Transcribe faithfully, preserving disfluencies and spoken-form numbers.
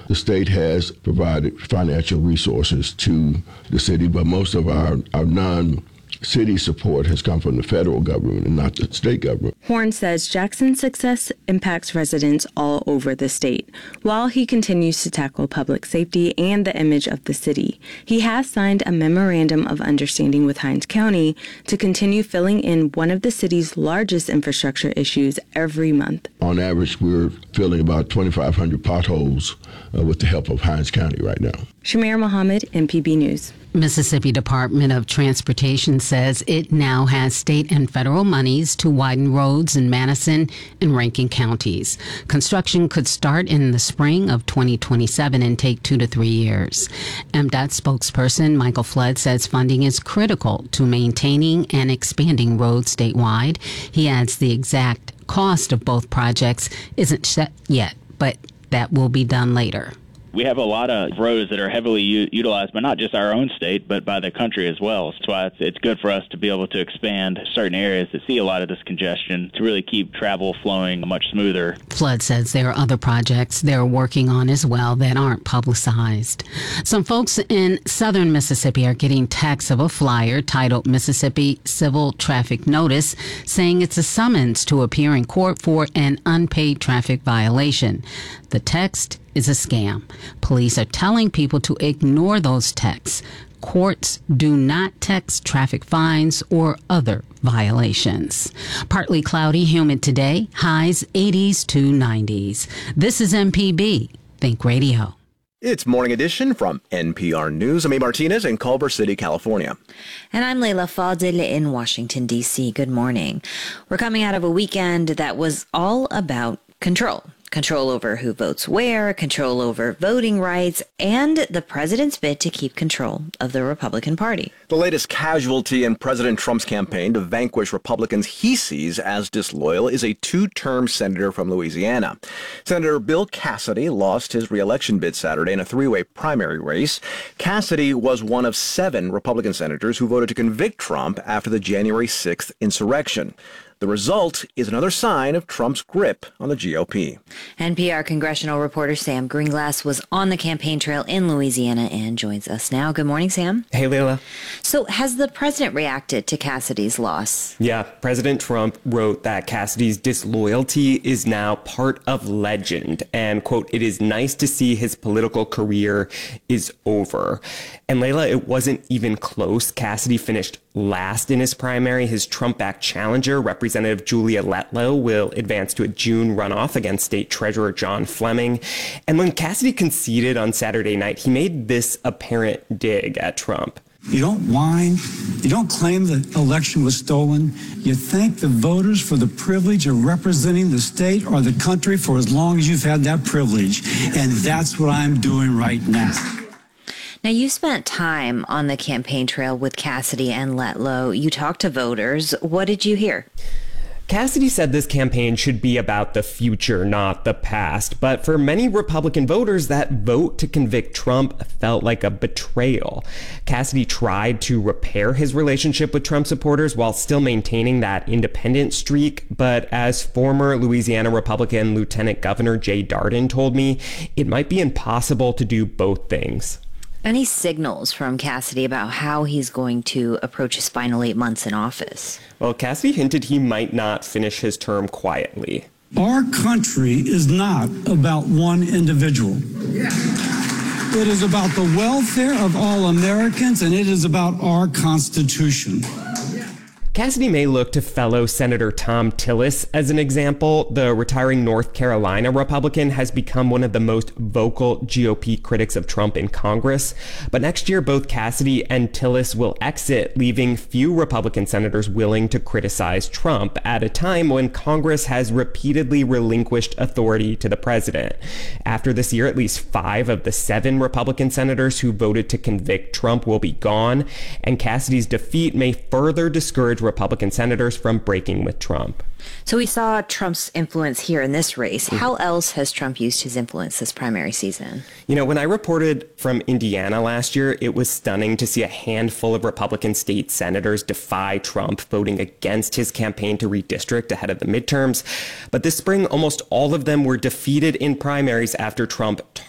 The state has provided financial resources to the city, but most of our, our non city support has come from the federal government and not the state government. Horn says Jackson's success impacts residents all over the state. While he continues to tackle public safety and the image of the city, he has signed a memorandum of understanding with Hinds County to continue filling in one of the city's largest infrastructure issues every month. On average, we're filling about twenty-five hundred potholes uh, with the help of Hinds County right now. Shamir Mohammed, M P B News. Mississippi Department of Transportation says it now has state and federal monies to widen roads in Madison and Rankin counties. Construction could start in the spring of twenty twenty-seven and take two to three years. M D O T spokesperson Michael Flood says funding is critical to maintaining and expanding roads statewide. He adds the exact cost of both projects isn't set yet, but that will be done later. We have a lot of roads that are heavily u- utilized by not just our own state, but by the country as well. That's why it's, it's good for us to be able to expand certain areas that see a lot of this congestion to really keep travel flowing much smoother. Flood says there are other projects they're working on as well that aren't publicized. Some folks in southern Mississippi are getting texts of a flyer titled Mississippi Civil Traffic Notice, saying it's a summons to appear in court for an unpaid traffic violation. The text is a scam. Police are telling people to ignore those texts. Courts do not text traffic fines or other violations. Partly cloudy, humid today, highs eighties to nineties. This is M P B Think Radio. It's Morning Edition from N P R News. I'm A. Martinez in Culver City, California. And I'm Leila Fadil in Washington, D C. Good morning. We're coming out of a weekend that was all about control. Control over who votes where, control over voting rights, and the president's bid to keep control of the Republican Party. The latest casualty in President Trump's campaign to vanquish Republicans he sees as disloyal is a two-term senator from Louisiana. Senator Bill Cassidy lost his re-election bid Saturday in a three-way primary race. Cassidy was one of seven Republican senators who voted to convict Trump after the January sixth insurrection. The result is another sign of Trump's grip on the G O P. N P R congressional reporter Sam Greenglass was on the campaign trail in Louisiana and joins us now. Good morning, Sam. Hey, Leila. So has the president reacted to Cassidy's loss? Yeah, President Trump wrote that Cassidy's disloyalty is now part of legend. And, quote, it is nice to see his political career is over. And, Leila, it wasn't even close. Cassidy finished last in his primary. His Trump-backed challenger, Representative Julia Letlow, will advance to a June runoff against State Treasurer John Fleming. And when Cassidy conceded on Saturday night, he made this apparent dig at Trump. You don't whine. You don't claim the election was stolen. You thank the voters for the privilege of representing the state or the country for as long as you've had that privilege. And that's what I'm doing right now. Now, you spent time on the campaign trail with Cassidy and Letlow. You talked to voters. What did you hear? Cassidy said this campaign should be about the future, not the past. But for many Republican voters, that vote to convict Trump felt like a betrayal. Cassidy tried to repair his relationship with Trump supporters while still maintaining that independent streak. But as former Louisiana Republican Lieutenant Governor Jay Darden told me, it might be impossible to do both things. Any signals from Cassidy about how he's going to approach his final eight months in office? Well, Cassidy hinted he might not finish his term quietly. Our country is not about one individual. It is about the welfare of all Americans, and it is about our Constitution. Cassidy may look to fellow Senator Thom Tillis as an example. The retiring North Carolina Republican has become one of the most vocal G O P critics of Trump in Congress. But next year, both Cassidy and Tillis will exit, leaving few Republican senators willing to criticize Trump at a time when Congress has repeatedly relinquished authority to the president. After this year, at least five of the seven Republican senators who voted to convict Trump will be gone, and Cassidy's defeat may further discourage Republican senators from breaking with Trump. So we saw Trump's influence here in this race. How else has Trump used his influence this primary season? You know, when I reported from Indiana last year, it was stunning to see a handful of Republican state senators defy Trump, voting against his campaign to redistrict ahead of the midterms. But this spring, almost all of them were defeated in primaries after Trump